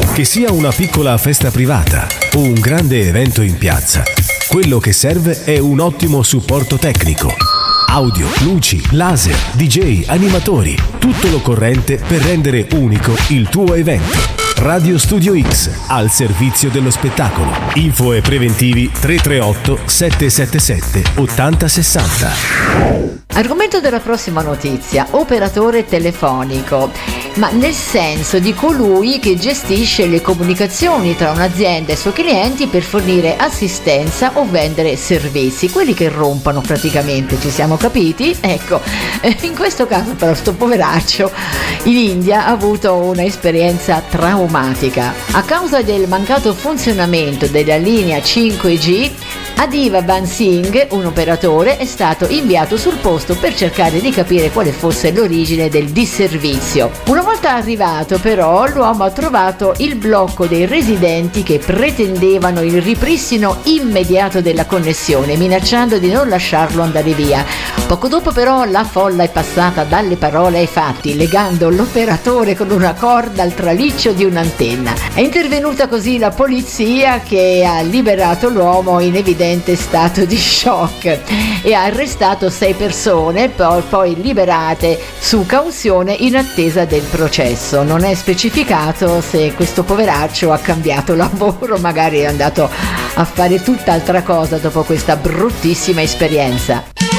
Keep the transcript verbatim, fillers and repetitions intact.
Che sia una piccola festa privata o un grande evento in piazza, quello che serve è un ottimo supporto tecnico. Audio, luci, laser, D J, animatori, tutto l'occorrente per rendere unico il tuo evento. Radio Studio X, al servizio dello spettacolo. Info e preventivi tre tre otto sette sette sette otto zero sei zero. Argomento della prossima notizia: operatore telefonico, ma nel senso di colui che gestisce le comunicazioni tra un'azienda e i suoi clienti per fornire assistenza o vendere servizi, quelli che rompono praticamente, ci siamo capiti? Ecco, in questo caso però sto poveraccio in India ha avuto un'esperienza traumatica. A causa del mancato funzionamento della linea cinque G, Adiva Van Singh, un operatore, è stato inviato sul posto per cercare di capire quale fosse l'origine del disservizio. Una volta arrivato però l'uomo ha trovato il blocco dei residenti che pretendevano il ripristino immediato della connessione, minacciando di non lasciarlo andare via. Poco dopo però la folla è passata dalle parole ai fatti, legando l'operatore con una corda al traliccio di un'antenna. È intervenuta così la polizia, che ha liberato l'uomo in evidente stato di shock e ha arrestato sei persone, poi, poi liberate su cauzione in attesa del processo. Non è specificato se questo poveraccio ha cambiato lavoro, magari è andato a fare tutt'altra cosa dopo questa bruttissima esperienza.